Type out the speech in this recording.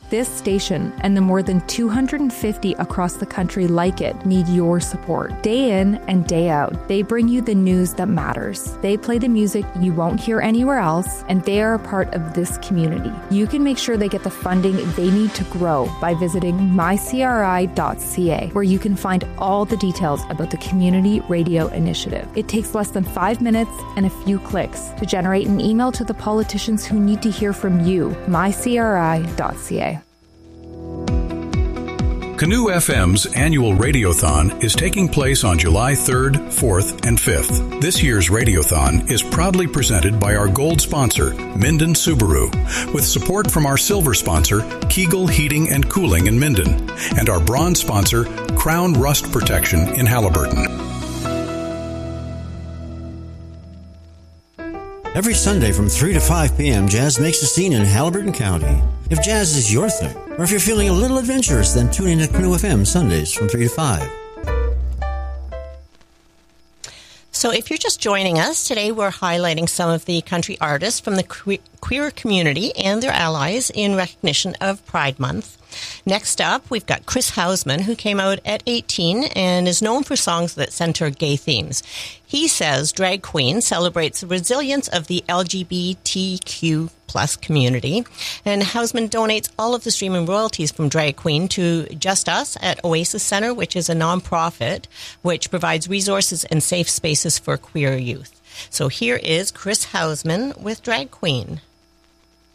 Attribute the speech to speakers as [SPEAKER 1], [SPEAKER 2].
[SPEAKER 1] This station and the more than 250 across the country like it need your support. Day in and day out, they bring you the news that matters. They play the music you won't hear anywhere else, and they are a part of this community. You can make sure they get the funding they need to grow by visiting mycri.ca, where you can find all the details about the Community Radio Initiative. It takes less than 5 minutes and a few clicks to generate an email to the politicians who need to hear from you. mycri.ca.
[SPEAKER 2] Canoe FM's annual Radiothon is taking place on July 3rd, 4th, and 5th. This year's Radiothon is proudly presented by our gold sponsor, Minden Subaru, with support from our silver sponsor, Kegel Heating and Cooling in Minden, and our bronze sponsor, Crown Rust Protection in Haliburton.
[SPEAKER 3] Every Sunday from 3 to 5 p.m., jazz makes a scene in Haliburton County. If jazz is your thing, or if you're feeling a little adventurous, then tune in to Canoe FM Sundays from 3 to 5.
[SPEAKER 4] So if you're just joining us, today we're highlighting some of the country artists from the queer community and their allies in recognition of Pride Month. Next up, we've got Chris Hausman, who came out at 18 and is known for songs that center gay themes. He says Drag Queen celebrates the resilience of the LGBTQ plus community, and Hausman donates all of the streaming royalties from Drag Queen to Just Us at Oasis Center, which is a nonprofit which provides resources and safe spaces for queer youth. So here is Chris Hausman with Drag Queen.